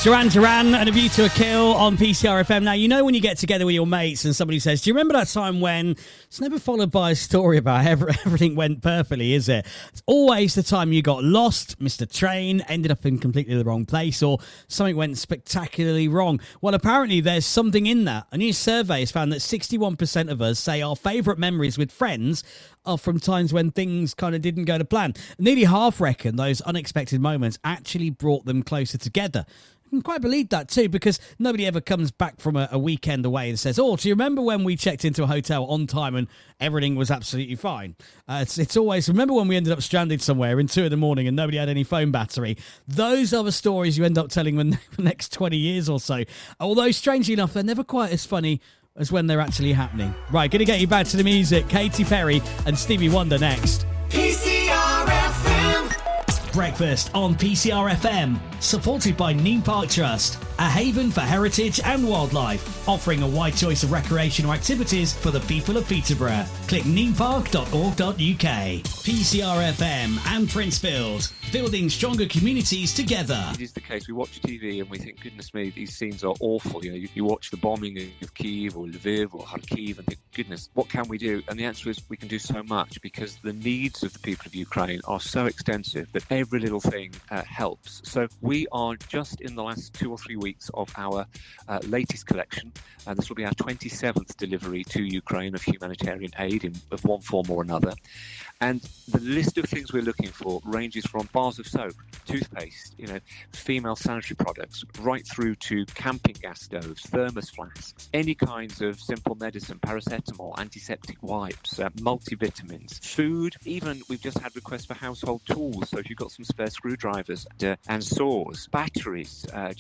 Duran Duran and A View to a Kill on PCR FM. Now, you know when you get together with your mates and somebody says, do you remember that time when... It's never followed by a story about everything went perfectly, is it? It's always the time you got lost, missed a train, ended up in completely the wrong place, or something went spectacularly wrong. Well, apparently there's something in that. A new survey has found that 61% of us say our favourite memories with friends are from times when things kind of didn't go to plan. Nearly half reckon those unexpected moments actually brought them closer together. I can quite believe that too, because nobody ever comes back from a weekend away and says, oh, do you remember when we checked into a hotel on time and everything was absolutely fine? It's always, remember when we ended up stranded somewhere in 2 a.m. and nobody had any phone battery? Those are the stories you end up telling in the next 20 years or so. Although, strangely enough, they're never quite as funny as when they're actually happening. Right, going to get you back to the music. Katy Perry and Stevie Wonder next. PCR FM. Breakfast on PCR FM, supported by Neem Park Trust, a haven for heritage and wildlife, offering a wide choice of recreational activities for the people of Peterborough. Click neempark.org.uk. PCR FM and Princefield, building stronger communities together. It is the case. We watch TV and we think, goodness me, these scenes are awful. You know, you watch the bombing of Kyiv or Lviv or Kharkiv and think, goodness, what can we do? And the answer is we can do so much, because the needs of the people of Ukraine are so extensive that every little thing helps. So we are just in the last 2 or 3 weeks of our latest collection. This will be our 27th delivery to Ukraine of humanitarian aid of one form or another. And the list of things we're looking for ranges from bars of soap, toothpaste, female sanitary products, right through to camping gas stoves, thermos flasks, any kinds of simple medicine, paracetamol, antiseptic wipes, multivitamins, food. Even we've just had requests for household tools. So if you've got some spare screwdrivers and saws, batteries,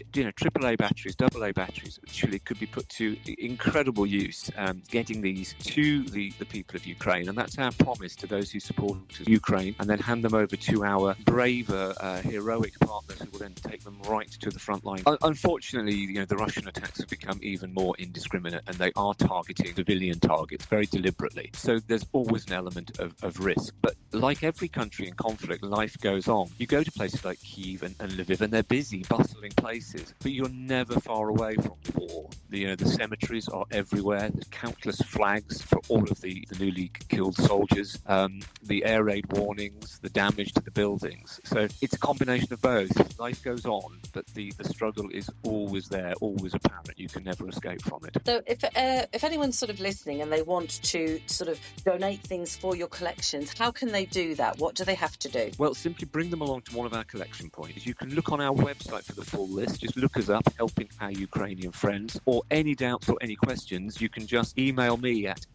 AAA batteries, AA batteries, actually could be put to incredible use, getting these to the people of Ukraine. And that's our promise to those who support Ukraine, and then hand them over to our braver, heroic partners who will then take them right to the front line. Unfortunately, the Russian attacks have become even more indiscriminate, and they are targeting civilian targets very deliberately. So there's always an element of risk. But like every country in conflict, life goes on. You go to places like Kyiv and Lviv, and they're busy, bustling places, but you're never far away from war. The cemeteries are everywhere. There's countless flags for all of the newly killed soldiers. The air raid warnings, the damage to the buildings. So it's a combination of both. Life goes on, but the struggle is always there, always apparent. You can never escape from it. So if anyone's sort of listening and they want to sort of donate things for your collections, how can they do that? What do they have to do? Well, simply bring them along to one of our collection points. You can look on our website for the full list. Just look us up, Helping Our Ukrainian Friends. Or any doubts or any questions, you can just email me at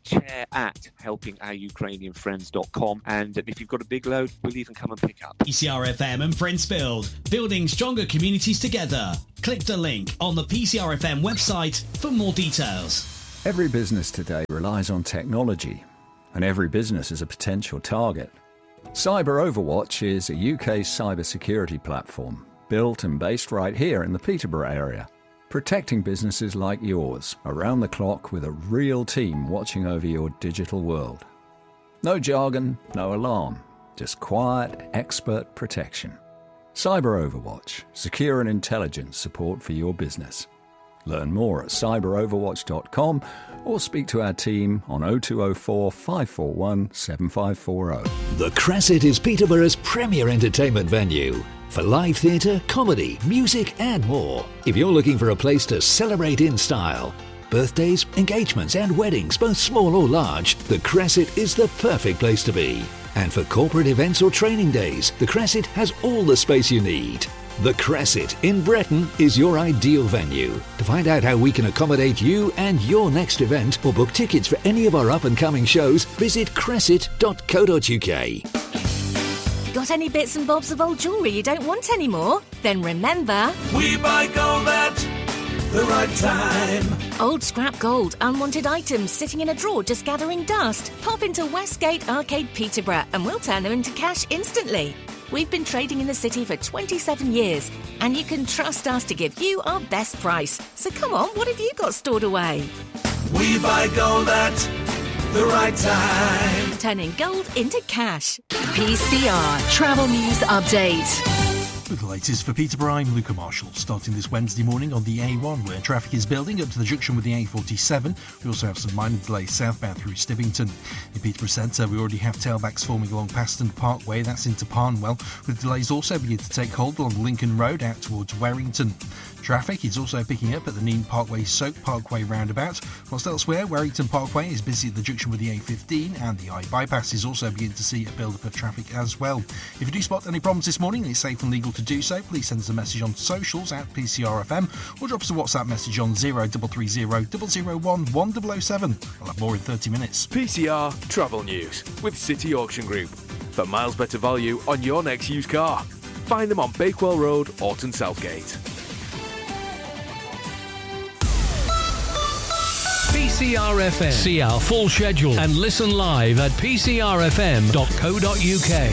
chair@helpingourukrainianfriends.com. And if you've got a big load, we'll even come and pick up. PCR FM and Princefield, building stronger communities together. Click the link on the PCR FM website for more details. Every business today relies on technology, and every business is a potential target. Cyber Overwatch is a UK cybersecurity platform built and based right here in the Peterborough area, protecting businesses like yours around the clock with a real team watching over your digital world. No jargon, no alarm, just quiet, expert protection. Cyber Overwatch, secure and intelligent support for your business. Learn more at cyberoverwatch.com or speak to our team on 0204 541 7540. The Crescent is Peterborough's premier entertainment venue for live theatre, comedy, music and more. If you're looking for a place to celebrate in style, birthdays, engagements and weddings, both small or large, the Crescent is the perfect place to be. And for corporate events or training days, the Crescent has all the space you need. The Crescent in Breton is your ideal venue. To find out how we can accommodate you and your next event or book tickets for any of our up-and-coming shows, visit crescent.co.uk. Got any bits and bobs of old jewellery you don't want anymore? Then remember... We buy gold at the right time. Old scrap gold, unwanted items sitting in a drawer just gathering dust. Pop into Westgate Arcade Peterborough and we'll turn them into cash instantly. We've been trading in the city for 27 years and you can trust us to give you our best price. So come on, what have you got stored away? We buy gold at the right time. Turning gold into cash. PCR Travel News Update. Look like latest for Peterborough, I'm Luca Marshall. Starting this Wednesday morning on the A1, where traffic is building up to the junction with the A47. We also have some minor delays southbound through Stibbington. In Peterborough Centre, we already have tailbacks forming along Paston Parkway, that's into Parnwell, with delays also beginning to take hold along Lincoln Road out towards Warrington. Traffic is also picking up at the Neen Parkway Soak Parkway roundabout, whilst elsewhere Warrington Parkway is busy at the junction with the A15, and the I-bypass is also beginning to see a build-up of traffic as well. If you do spot any problems this morning and it's safe and legal to do so, please send us a message on socials at PCRFM or drop us a WhatsApp message on 0330 001 1007. I'll have more in 30 minutes. PCR Travel News with City Auction Group. For miles better value on your next used car. Find them on Bakewell Road, Orton Southgate. PCRFM. See our full schedule and listen live at pcrfm.co.uk.